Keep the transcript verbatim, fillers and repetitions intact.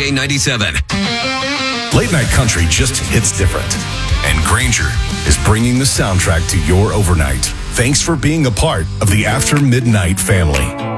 J ninety-seven. Late night country just hits different. And Granger is bringing the soundtrack to your overnight. Thanks for being a part of the After Midnight family.